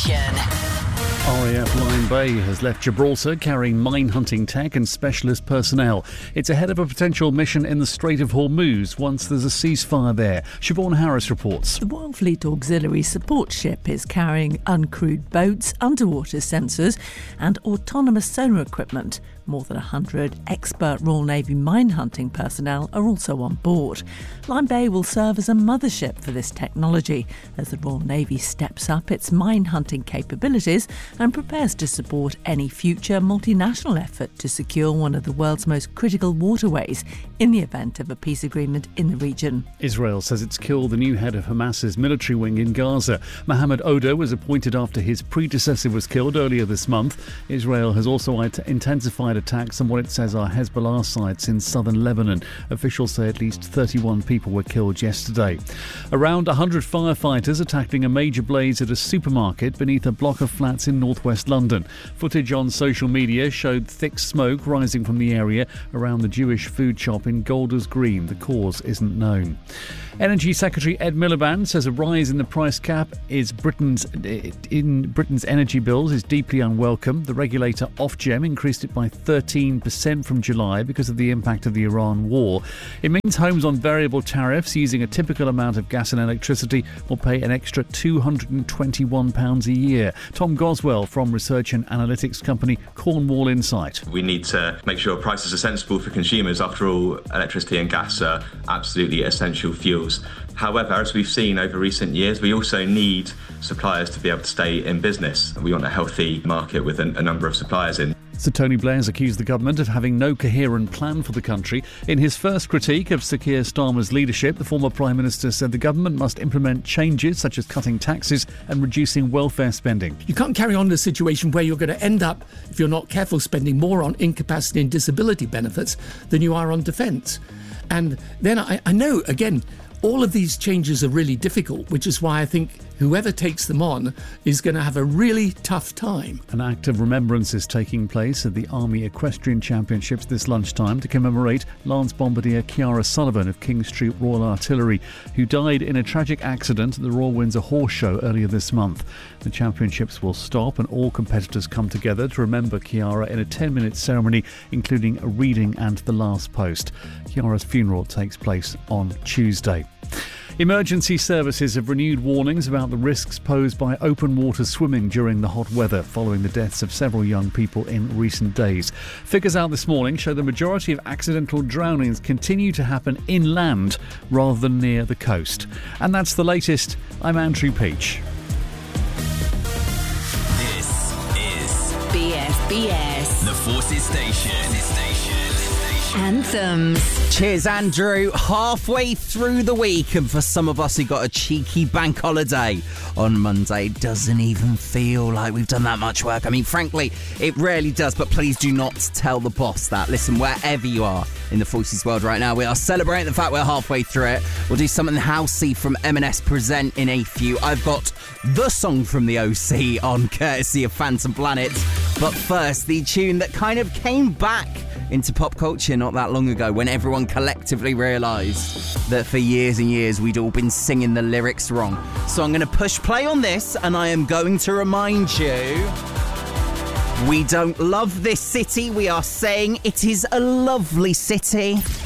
station. RAF Lyme Bay has left Gibraltar carrying mine-hunting tech and specialist personnel. It's ahead of a potential mission in the Strait of Hormuz once there's a ceasefire there. Siobhan Harris reports. The Royal Fleet Auxiliary Support Ship is carrying uncrewed boats, underwater sensors and autonomous sonar equipment. More than 100 expert Royal Navy mine-hunting personnel are also on board. Lyme Bay will serve as a mothership for this technology as the Royal Navy steps up its mine-hunting capabilities and prepares to support any future multinational effort to secure one of the world's most critical waterways in the event of a peace agreement in the region. Israel says it's killed the new head of Hamas's military wing in Gaza. Mohammed Oda was appointed after his predecessor was killed earlier this month. Israel has also intensified attacks on what it says are Hezbollah sites in southern Lebanon. Officials say at least 31 people were killed yesterday. Around 100 firefighters are tackling a major blaze at a supermarket beneath a block of flats in northwest London. Footage on social media showed thick smoke rising from the area around the Jewish food shop in Golders Green. The cause isn't known. Energy Secretary Ed Miliband says a rise in the price cap in Britain's energy bills is deeply unwelcome. The regulator Ofgem increased it by 13% from July because of the impact of the Iran war. It means homes on variable tariffs using a typical amount of gas and electricity will pay an extra £221 a year. Tom Goswell from research and analytics company Cornwall Insight. We need to make sure prices are sensible for consumers. After all, electricity and gas are absolutely essential fuels. However, as we've seen over recent years, we also need suppliers to be able to stay in business. We want a healthy market with a number of suppliers in. Sir Tony Blair has accused the government of having no coherent plan for the country. In his first critique of Sir Keir Starmer's leadership, the former Prime Minister said the government must implement changes such as cutting taxes and reducing welfare spending. You can't carry on in a situation where you're going to end up, if you're not careful, spending more on incapacity and disability benefits than you are on defence. And then I know, again, all of these changes are really difficult, which is why I think whoever takes them on is going to have a really tough time. An act of remembrance is taking place at the Army Equestrian Championships this lunchtime to commemorate Lance Bombardier Ciara Sullivan of King Street Royal Artillery, who died in a tragic accident at the Royal Windsor Horse Show earlier this month. The championships will stop and all competitors come together to remember Ciara in a 10-minute ceremony, including a reading and the last post. Ciara's funeral takes place on Tuesday. Emergency services have renewed warnings about the risks posed by open water swimming during the hot weather following the deaths of several young people in recent days. Figures out this morning show the majority of accidental drownings continue to happen inland rather than near the coast. And that's the latest. I'm Andrew Peach. This is BFBS, the Forces Station. Anthems. Cheers, Andrew. Halfway through the week, and for some of us who got a cheeky bank holiday on Monday, it doesn't even feel like we've done that much work. I mean, frankly, it rarely does, but please do not tell the boss that. Listen, wherever you are in the Forces world right now, we are celebrating the fact we're halfway through it. We'll do something housey from M&S Present in a few. I've got the song from the OC on courtesy of Phantom Planet. But first, the tune that kind of came back into pop culture not that long ago when everyone collectively realised that for years and years we'd all been singing the lyrics wrong. So I'm going to push play on this and I am going to remind you, we don't love this city, we are saying it is a lovely city.